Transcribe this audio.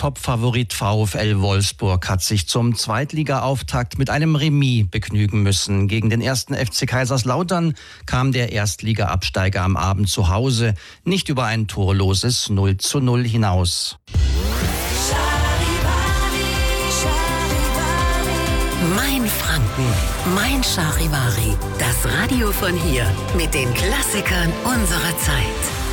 Topfavorit VfL Wolfsburg hat sich zum Zweitliga-Auftakt mit einem Remis begnügen müssen. Gegen den 1. FC Kaiserslautern kam der Erstliga-Absteiger am Abend zu Hause nicht über ein torloses 0:0 hinaus. Mein Franken, mein Charivari, das Radio von hier mit den Klassikern unserer Zeit.